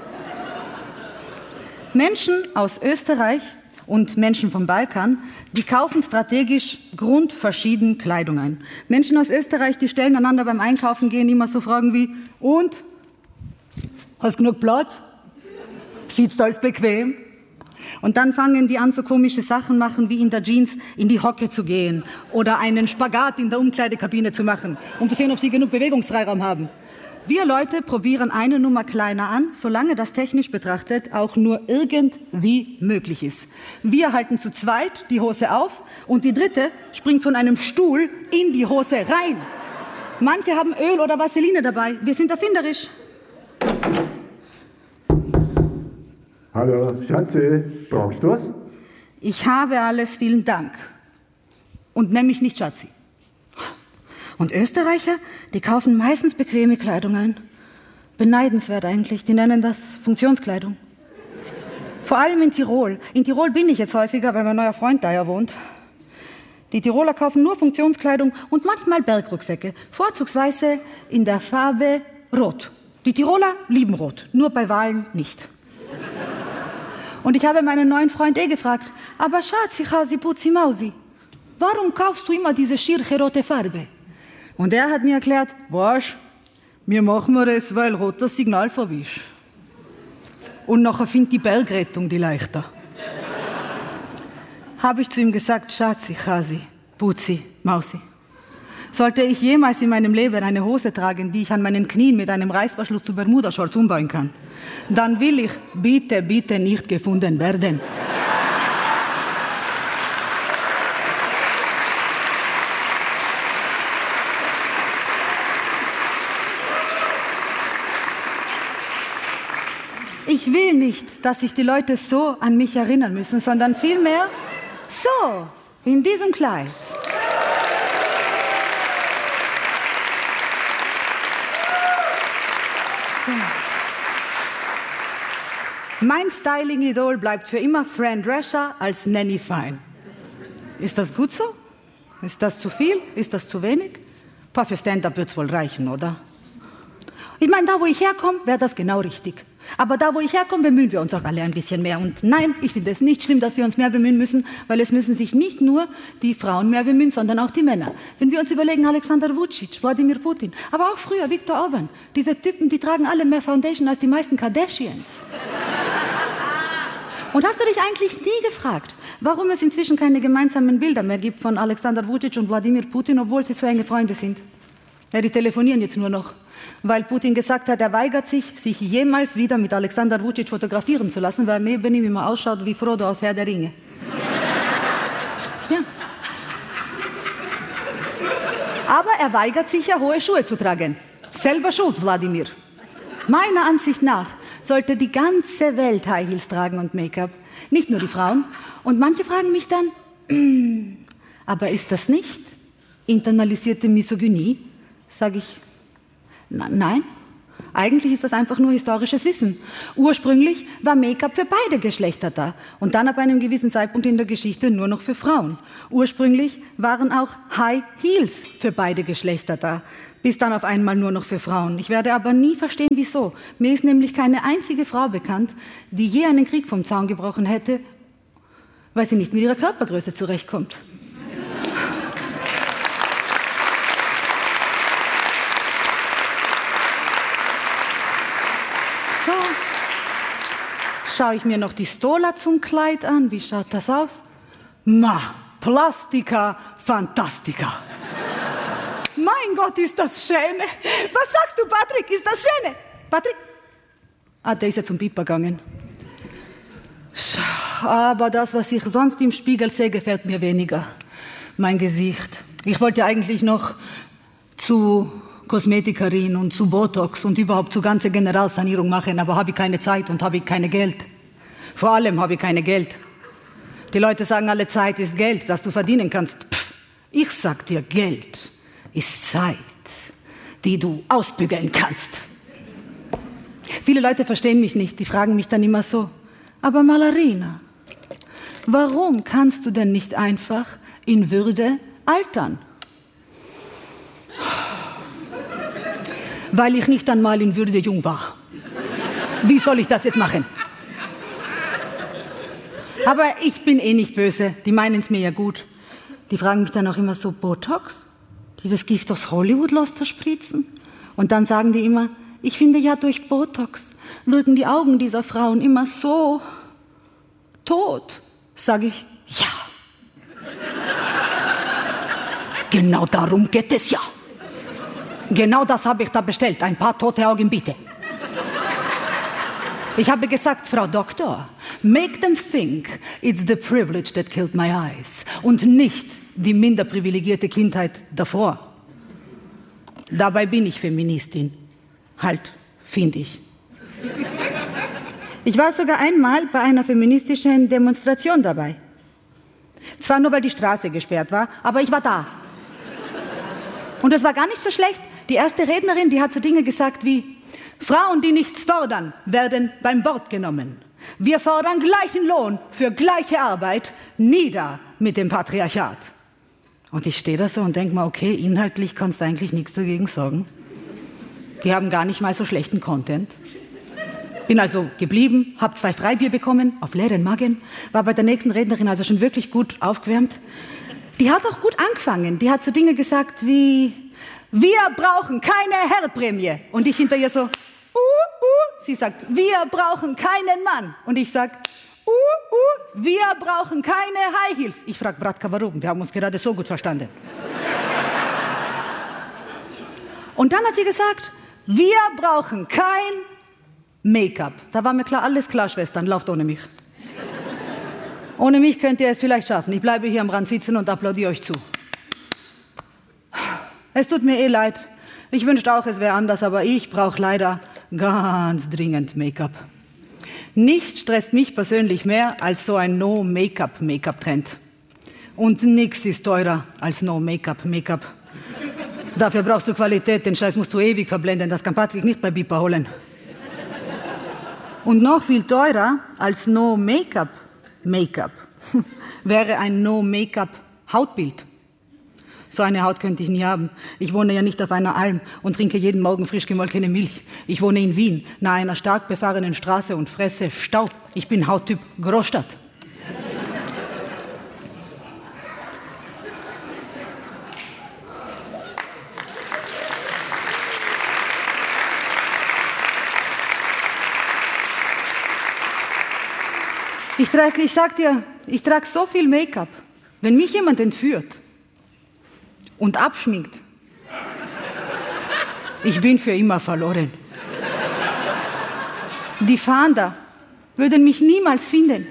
Menschen aus Österreich und Menschen vom Balkan, die kaufen strategisch grundverschieden Kleidung ein. Menschen aus Österreich, die stellen einander beim Einkaufen gehen immer so Fragen wie, und? Hast genug Platz? Sitzt alles bequem? Und dann fangen die an, so komische Sachen machen, wie in der Jeans in die Hocke zu gehen oder einen Spagat in der Umkleidekabine zu machen, um zu sehen, ob sie genug Bewegungsfreiraum haben. Wir Leute probieren eine Nummer kleiner an, solange das technisch betrachtet auch nur irgendwie möglich ist. Wir halten zu zweit die Hose auf und die dritte springt von einem Stuhl in die Hose rein. Manche haben Öl oder Vaseline dabei. Wir sind erfinderisch. Hallo, Schatzi, brauchst du was? Ich habe alles, vielen Dank. Und nenn mich nicht Schatzi. Und Österreicher, die kaufen meistens bequeme Kleidung ein. Beneidenswert eigentlich, die nennen das Funktionskleidung. Vor allem in Tirol. In Tirol bin ich jetzt häufiger, weil mein neuer Freund da ja wohnt. Die Tiroler kaufen nur Funktionskleidung und manchmal Bergrucksäcke, vorzugsweise in der Farbe Rot. Die Tiroler lieben Rot, nur bei Wahlen nicht. Und ich habe meinen neuen Freund eh gefragt, aber Schatzi, Hasi, Putzi, Mausi, warum kaufst du immer diese schirche rote Farbe? Und er hat mir erklärt, weißt, wir machen wir das, weil rot das Signalfarbe ist. Und nachher findet die Bergrettung die leichter. Habe ich zu ihm gesagt, Schatzi, Hasi, Putzi, Mausi, sollte ich jemals in meinem Leben eine Hose tragen, die ich an meinen Knien mit einem Reißverschluss zu Bermuda-Shorts umbauen kann, dann will ich bitte, bitte nicht gefunden werden. Ich will nicht, dass sich die Leute so an mich erinnern müssen, sondern vielmehr so, in diesem Kleid. Mein Styling-Idol bleibt für immer Fran Drescher als Nanny Fine. Ist das gut so? Ist das zu viel? Ist das zu wenig? Ein paar für Stand-up wird es wohl reichen, oder? Ich meine, da wo ich herkomme, wäre das genau richtig. Aber da wo ich herkomme, bemühen wir uns auch alle ein bisschen mehr. Und nein, ich finde es nicht schlimm, dass wir uns mehr bemühen müssen, weil es müssen sich nicht nur die Frauen mehr bemühen, sondern auch die Männer. Wenn wir uns überlegen, Alexander Vucic, Wladimir Putin, aber auch früher Viktor Orban, diese Typen, die tragen alle mehr Foundation als die meisten Kardashians. Und hast du dich eigentlich nie gefragt, warum es inzwischen keine gemeinsamen Bilder mehr gibt von Alexander Vucic und Wladimir Putin, obwohl sie so enge Freunde sind? Ja, die telefonieren jetzt nur noch, weil Putin gesagt hat, er weigert sich, sich jemals wieder mit Alexander Vucic fotografieren zu lassen, weil er neben ihm immer ausschaut wie Frodo aus Herr der Ringe. Ja. Aber er weigert sich ja, hohe Schuhe zu tragen. Selber schuld, Wladimir. Meiner Ansicht nach sollte die ganze Welt High Heels tragen und Make-up, nicht nur die Frauen. Und manche fragen mich dann, aber ist das nicht internalisierte Misogynie? Sage ich, na, nein, Eigentlich ist das einfach nur historisches Wissen. Ursprünglich war Make-up für beide Geschlechter da und dann ab einem gewissen Zeitpunkt in der Geschichte nur noch für Frauen. Ursprünglich waren auch High Heels für beide Geschlechter da, bis dann auf einmal nur noch für Frauen. Ich werde aber nie verstehen, wieso. Mir ist nämlich keine einzige Frau bekannt, die je einen Krieg vom Zaun gebrochen hätte, weil sie nicht mit ihrer Körpergröße zurechtkommt. So, schaue ich mir noch die Stola zum Kleid an. Wie schaut das aus? Ma, Plastica Fantastica. Mein Gott, ist das schön. Was sagst du, Patrick? Ist das schön? Patrick? Ah, der ist ja zum Piper gegangen. Aber das, was ich sonst im Spiegel sehe, gefällt mir weniger. Mein Gesicht. Ich wollte eigentlich noch zu Kosmetikerin und zu Botox und überhaupt zu ganze Generalsanierung machen, aber habe ich keine Zeit und habe ich keine Geld. Vor allem habe ich keine Geld. Die Leute sagen alle, Zeit ist Geld, das du verdienen kannst. Pff, ich sag dir, Geld ist Zeit, die du ausbügeln kannst. Viele Leute verstehen mich nicht, die fragen mich dann immer so, aber Malarina, warum kannst du denn nicht einfach in Würde altern? Weil ich nicht einmal in Würde jung war. Wie soll ich das jetzt machen? Aber ich bin eh nicht böse, die meinen es mir ja gut. Die fragen mich dann auch immer so, Botox? Dieses Gift aus Hollywood lässt er spritzen? Und dann sagen die immer, ich finde ja durch Botox wirken die Augen dieser Frauen immer so tot. Sag ich, ja. Genau darum geht es ja. Genau das habe ich da bestellt, ein paar tote Augen bitte. Ich habe gesagt, Frau Doktor, make them think it's the privilege that killed my eyes und nicht die minder privilegierte Kindheit davor. Dabei bin ich Feministin. Halt, finde ich. Ich war sogar einmal bei einer feministischen Demonstration dabei. Zwar nur, weil die Straße gesperrt war, aber ich war da. Und es war gar nicht so schlecht. Die erste Rednerin, die hat so Dinge gesagt wie, Frauen, die nichts fordern, werden beim Wort genommen. Wir fordern gleichen Lohn für gleiche Arbeit, nieder mit dem Patriarchat. Und ich stehe da so und denke mir, okay, inhaltlich kannst du eigentlich nichts dagegen sagen. Die haben gar nicht mal so schlechten Content. Bin also geblieben, habe zwei Freibier bekommen, auf leeren Magen, war bei der nächsten Rednerin also schon wirklich gut aufgewärmt. Die hat auch gut angefangen. Die hat so Dinge gesagt wie, wir brauchen keine Herdprämie. Und ich hinter ihr so, uh, uh. Sie sagt, wir brauchen keinen Mann. Und ich sag, uh, uh. Wir brauchen keine High Heels. Ich frage Bratka, warum? Wir haben uns gerade so gut verstanden. Und dann hat sie gesagt, wir brauchen kein Make-up. Da war mir klar, alles klar, Schwestern, lauft ohne mich. Ohne mich könnt ihr es vielleicht schaffen. Ich bleibe hier am Rand sitzen und applaudiere euch zu. Es tut mir eh leid. Ich wünschte auch, es wäre anders, aber ich brauche leider ganz dringend Make-up. Nichts stresst mich persönlich mehr als so ein No-Make-up-Make-up-Trend. Und nichts ist teurer als No-Make-up-Make-up. Dafür brauchst du Qualität, den Scheiß musst du ewig verblenden. Das kann Patrick nicht bei Bipa holen. Und noch viel teurer als No-Make-up-Make-up wäre ein No-Make-up-Hautbild. So eine Haut könnte ich nie haben. Ich wohne ja nicht auf einer Alm und trinke jeden Morgen frisch gemolkene Milch. Ich wohne in Wien, nahe einer stark befahrenen Straße und fresse Staub. Ich bin Hauttyp Großstadt. Ich trage, ich sag dir, ich trage so viel Make-up. Wenn mich jemand entführt und abschminkt, ich bin für immer verloren. Die Fahnder würden mich niemals finden.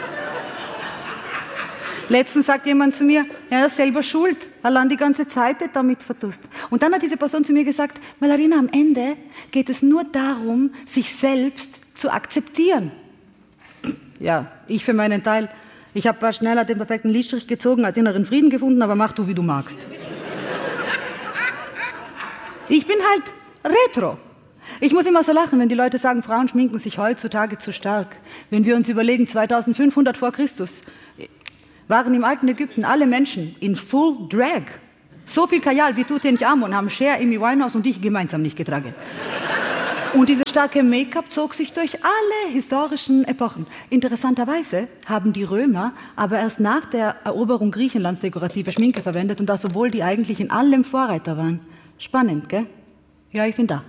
Letztens sagt jemand zu mir, er ist selber schuld, allein die ganze Zeit damit verdusst. Und dann hat diese Person zu mir gesagt, Malarina, am Ende geht es nur darum, sich selbst zu akzeptieren. Ja, ich für meinen Teil, ich habe schneller den perfekten Lidstrich gezogen, als inneren Frieden gefunden, aber mach du, wie du magst. Ich bin halt retro. Ich muss immer so lachen, wenn die Leute sagen, Frauen schminken sich heutzutage zu stark. Wenn wir uns überlegen, zweitausendfünfhundert vor Christus waren im alten Ägypten alle Menschen in full drag. So viel Kajal wie Tutanchamun haben Cher, Amy Winehouse und ich gemeinsam nicht getragen. Und dieses starke Make-up zog sich durch alle historischen Epochen. Interessanterweise haben die Römer aber erst nach der Eroberung Griechenlands dekorative Schminke verwendet und das, obwohl die eigentlich in allem Vorreiter waren. Spannend, gell? Ja, ich bin da.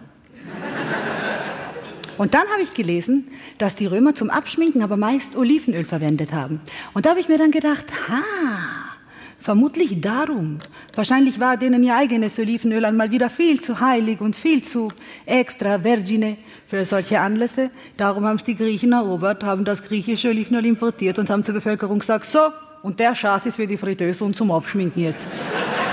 Und dann habe ich gelesen, dass die Römer zum Abschminken aber meist Olivenöl verwendet haben. Und da habe ich mir dann gedacht, ha, vermutlich darum. Wahrscheinlich war denen ihr eigenes Olivenöl einmal wieder viel zu heilig und viel zu extra vergine für solche Anlässe. Darum haben es die Griechen erobert, haben das griechische Olivenöl importiert und haben zur Bevölkerung gesagt, so, und der Schaß ist für die Fritteuse und zum Abschminken jetzt.